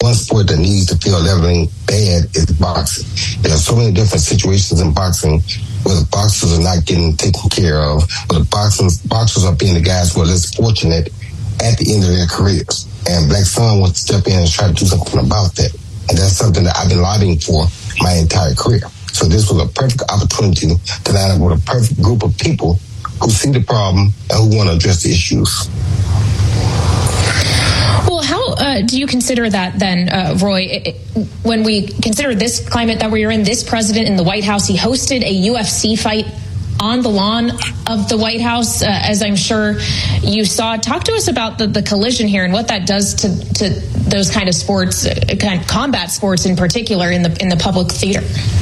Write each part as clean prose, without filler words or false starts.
one sport that needs to feel leveling bad is boxing. There are so many different situations in boxing where the boxers are not getting taken care of, where the boxers are being the guys who are less fortunate at the end of their careers. And Black Sun wants to step in and try to do something about that. And that's something that I've been lobbying for my entire career. So this was a perfect opportunity to line up with a perfect group of people who see the problem and who want to address the issues. Well, how do you consider that then, Roy, when we consider this climate that we're in, this president in the White House, he hosted a UFC fight on the lawn of the White House, as I'm sure you saw. Talk to us about the collision here and what that does to those kind of sports, kind of combat sports in particular, in the public theater.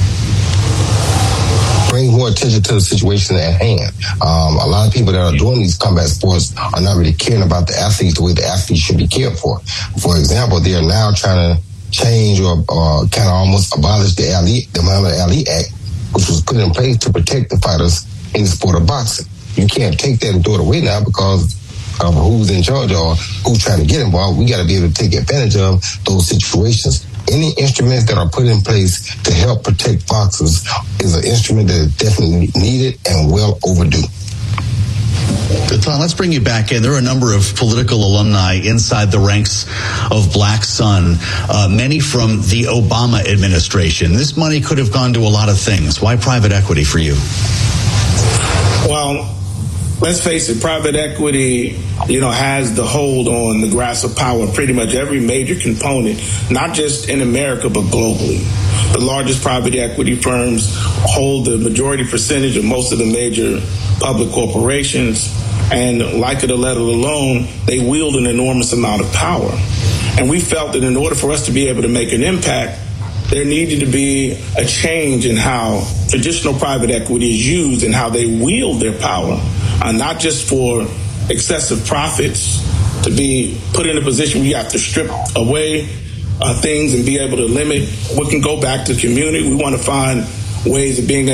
Bring more attention to the situation at hand. A lot of people that are doing these combat sports are not really caring about the athletes the way the athletes should be cared for. For example, they are now trying to change or kind of almost abolish the Muhammad Ali Act, which was put in place to protect the fighters in the sport of boxing. You can't take that and throw it away now because of who's in charge or who's trying to get involved. We got to be able to take advantage of those situations. Any instruments that are put in place to help protect boxers is an instrument that is definitely needed and well overdue. Tom, let's bring you back in. There are a number of political alumni inside the ranks of Black Sun, many from the Obama administration. This money could have gone to a lot of things. Why private equity for you? Well, let's face it, private equity, has the hold on the grasp of power, pretty much every major component, not just in America, but globally. The largest private equity firms hold the majority percentage of most of the major public corporations. And like it or let it alone, they wield an enormous amount of power. And we felt that in order for us to be able to make an impact, there needed to be a change in how traditional private equity is used and how they wield their power, not just for excessive profits, to be put in a position where you have to strip away things and be able to limit what can go back to the community. We want to find ways of being